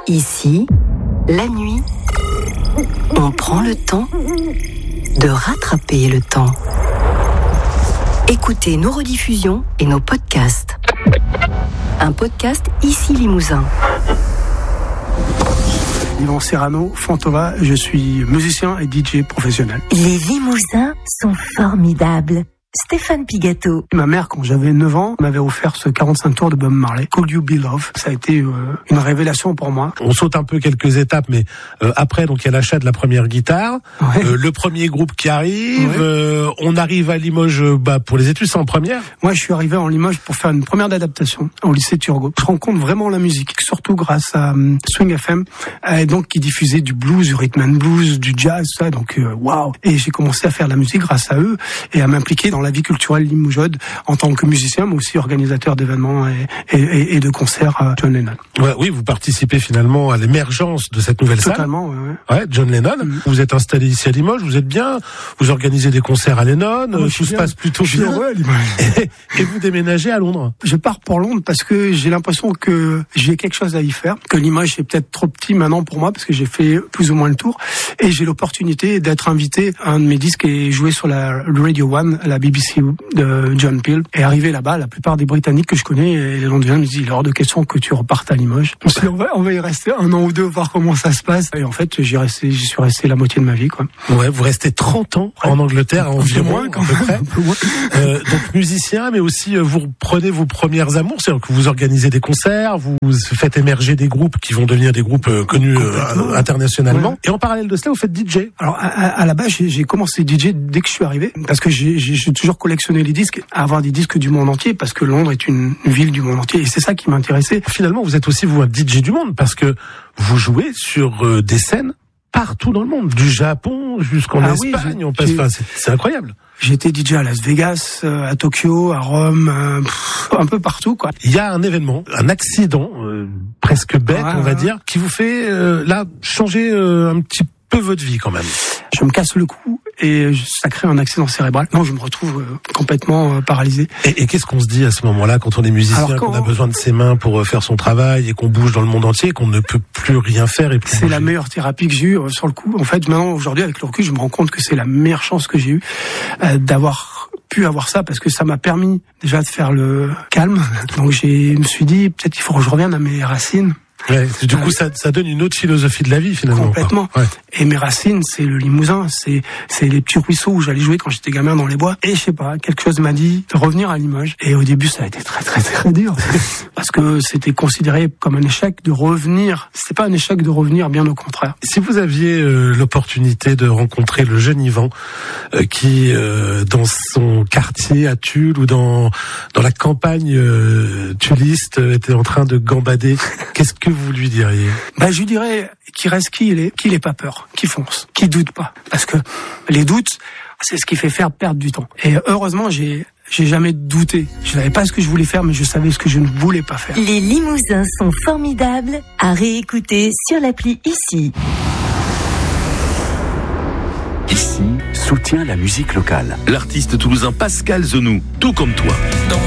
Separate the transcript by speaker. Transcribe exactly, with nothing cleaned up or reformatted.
Speaker 1: Ici, la nuit, on prend le temps de rattraper le temps. Écoutez nos rediffusions et nos podcasts. Un podcast Ici Limousin.
Speaker 2: Yvan Serrano, Fantova, je suis musicien et D J professionnel.
Speaker 1: Les Limousins sont formidables. Stéphane Pigato.
Speaker 2: Ma mère, quand j'avais neuf ans, m'avait offert ce quarante-cinq tours de Bob Marley, Could You Be Love. Ça a été euh, une révélation pour moi.
Speaker 3: On saute un peu quelques étapes, mais euh, après, donc il y a l'achat de la première guitare,
Speaker 2: ouais.
Speaker 3: euh, le premier groupe qui arrive,
Speaker 2: ouais.
Speaker 3: euh, on arrive à Limoges bah, pour les études, c'est en première.
Speaker 2: Moi, je suis arrivé en Limoges pour faire une première d'adaptation au lycée Turgot. Je rencontre vraiment la musique, surtout grâce à um, Swing F M, euh, donc qui diffusait du blues, du rhythm and blues, du jazz, ça. Donc waouh. Wow. Et j'ai commencé à faire de la musique grâce à eux et à m'impliquer dans la vie culturelle limougeaude en tant que musicien, mais aussi organisateur d'événements et, et, et de concerts à John Lennon.
Speaker 3: Ouais, oui, vous participez finalement à l'émergence de cette nouvelle
Speaker 2: Totalement,
Speaker 3: salle.
Speaker 2: Totalement, ouais,
Speaker 3: ouais. Ouais, John Lennon. Mm. Vous êtes installé ici à Limoges, vous êtes bien, vous organisez des concerts à Lennon,
Speaker 2: oh,
Speaker 3: tout se
Speaker 2: bien.
Speaker 3: passe plutôt
Speaker 2: je
Speaker 3: bien.
Speaker 2: Heureux à Limoges.
Speaker 3: Et, et vous déménagez à Londres.
Speaker 2: Je pars pour Londres parce que j'ai l'impression que j'ai quelque chose à y faire, que Limoges est peut-être trop petit maintenant pour moi parce que j'ai fait plus ou moins le tour et j'ai l'opportunité d'être invité à un de mes disques et jouer sur la Radio One, la B B C de John Peel. Et arrivé là-bas, la plupart des Britanniques que je connais et les Londoniens me disent il est hors de question que tu repartes à Limoges. Je me suis dit, on va, on va y rester un an ou deux, voir comment ça se passe. Et en fait, j'y resté, j'y suis resté la moitié de ma vie, quoi.
Speaker 3: Ouais, vous restez trente ans ouais. en Angleterre, environ,
Speaker 2: moins, quand
Speaker 3: à peu près. euh, donc musicien, mais aussi euh, vous prenez vos premières amours, c'est-à-dire que vous organisez des concerts, vous faites émerger des groupes qui vont devenir des groupes euh, connus euh, internationalement. Ouais. Et en parallèle de cela, vous faites D J.
Speaker 2: Alors à, à, à la base, j'ai, j'ai commencé D J dès que je suis arrivé, parce que j'ai, j'ai, j'ai toujours collectionné les disques, avoir des disques du monde entier, parce que Londres est une ville du monde entier, et c'est ça qui m'intéressait.
Speaker 3: Finalement, vous êtes aussi vous un D J du monde, parce que vous jouez sur euh, des scènes partout dans le monde, du Japon jusqu'en
Speaker 2: ah
Speaker 3: Espagne,
Speaker 2: oui,
Speaker 3: on passe, enfin, c'est, c'est incroyable.
Speaker 2: J'étais D J à Las Vegas, à Tokyo, à Rome, euh, pff, un peu partout, quoi.
Speaker 3: Il y a un événement, un accident euh, presque bête,
Speaker 2: ouais,
Speaker 3: on va
Speaker 2: ouais.
Speaker 3: dire, qui vous fait euh, là changer euh, un petit peu votre vie quand même.
Speaker 2: Je me casse le cou et ça crée un accident cérébral. Non, je me retrouve euh, complètement euh, paralysé.
Speaker 3: Et, et qu'est-ce qu'on se dit à ce moment-là quand on est musicien, Alors, quand qu'on a besoin de ses mains pour faire son travail et qu'on bouge dans le monde entier et qu'on ne peut plus rien faire et plus
Speaker 2: C'est
Speaker 3: bouger.
Speaker 2: La meilleure thérapie que j'ai eue euh, sur le coup. En fait, maintenant, aujourd'hui, avec le recul, je me rends compte que c'est la meilleure chance que j'ai eue euh, d'avoir pu avoir ça parce que ça m'a permis déjà de faire le calme. Donc, j'ai, je me suis dit, peut-être il faut que je revienne à mes racines.
Speaker 3: Ouais, du coup, ça, ça donne une autre philosophie de la vie, finalement.
Speaker 2: Complètement.
Speaker 3: Ouais.
Speaker 2: Et mes racines, c'est le Limousin, c'est, c'est les petits ruisseaux où j'allais jouer quand j'étais gamin dans les bois. Et je sais pas, quelque chose m'a dit de revenir à Limoges. Et au début, ça a été très, très, très dur. Parce que c'était considéré comme un échec de revenir. C'était pas un échec de revenir, bien au contraire.
Speaker 3: Si vous aviez euh, l'opportunité de rencontrer le jeune Yvan, euh, qui, euh, dans son quartier à Tulle ou dans, dans la campagne euh, tulliste, euh, était en train de gambader, qu'est-ce que vous lui diriez?
Speaker 2: Bah, je lui dirais qu'il reste qui il est, qu'il ait pas peur, qu'il fonce, qu'il doute pas. Parce que les doutes, c'est ce qui fait faire perdre du temps. Et heureusement, j'ai, j'ai jamais douté. Je savais pas ce que je voulais faire, mais je savais ce que je ne voulais pas faire.
Speaker 1: Les Limousins sont formidables à réécouter sur l'appli Ici.
Speaker 4: Ici soutient la musique locale. L'artiste toulousain Pascal Zenou, tout comme toi.
Speaker 5: Dans